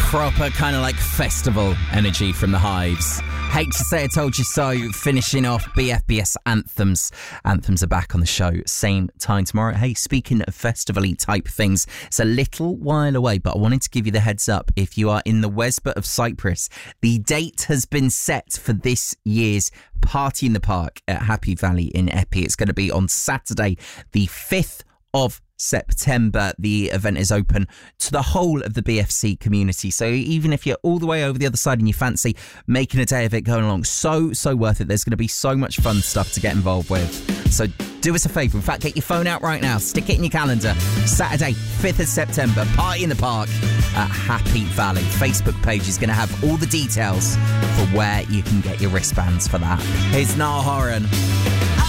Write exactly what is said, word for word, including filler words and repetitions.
Proper kind of like festival energy from the Hives. Hate to say I told you so, finishing off B F B S Anthems. Anthems are back on the show, same time tomorrow. Hey, speaking of festival-y type things, it's a little while away, but I wanted to give you the heads up. If you are in the Wesbot of Cyprus, the date has been set for this year's Party in the Park at Happy Valley in Eppie. It's going to be on Saturday, the fifth of September. The event is open to the whole of the B F C community, so even if you're all the way over the other side and you fancy making a day of it, going along, so so worth it. There's going to be so much fun stuff to get involved with, so do us a favour, in fact get your phone out right now, stick it in your calendar. Saturday fifth of September, Party in the Park at Happy Valley. Facebook page is going to have all the details for where you can get your wristbands for that. Here's Niall Horan.